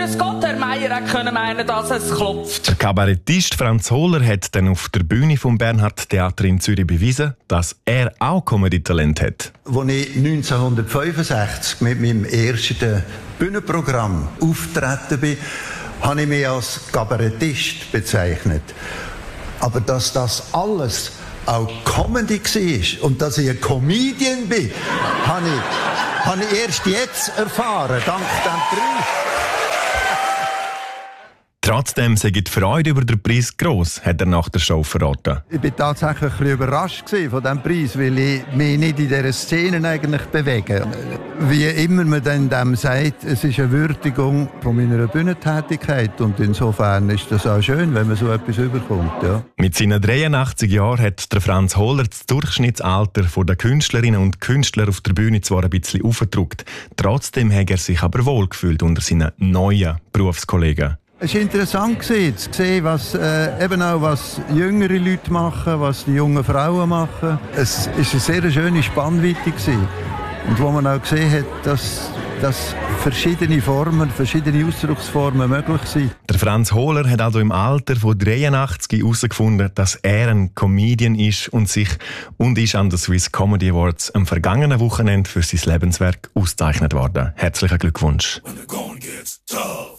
grüß Gott, Herr Meier, können meinen, dass es klopft. Der Kabarettist Franz Hohler hat dann auf der Bühne vom Bernhard Theater in Zürich bewiesen, dass er auch Comedy-Talent hat. Als ich 1965 mit meinem ersten Bühnenprogramm auftreten bin, habe ich mich als Kabarettist bezeichnet. Aber dass das alles auch Comedy war und dass ich ein Comedian bin, habe ich erst jetzt erfahren, dank diesem Preis. Trotzdem sei die Freude über den Preis gross, hat er nach der Show verraten. Ich war tatsächlich ein bisschen überrascht von diesem Preis, weil ich mich nicht in dieser Szene eigentlich bewege. Wie immer man dann dem sagt, es ist eine Würdigung von meiner Bühnentätigkeit und insofern ist das auch schön, wenn man so etwas überkommt. Ja. Mit seinen 83 Jahren hat der Franz Hohler das Durchschnittsalter der Künstlerinnen und Künstler auf der Bühne zwar ein bisschen aufgedrückt, trotzdem hat er sich aber wohlgefühlt unter seinen neuen Berufskollegen. Es war interessant zu sehen, was jüngere Leute machen, was die jungen Frauen machen. Es war eine sehr schöne Spannweite. Und wo man auch gesehen hat, dass verschiedene Formen, verschiedene Ausdrucksformen möglich sind. Der Franz Hohler hat also im Alter von 83 herausgefunden, dass er ein Comedian ist und ist an den Swiss Comedy Awards am vergangenen Wochenende für sein Lebenswerk ausgezeichnet worden. Herzlichen Glückwunsch.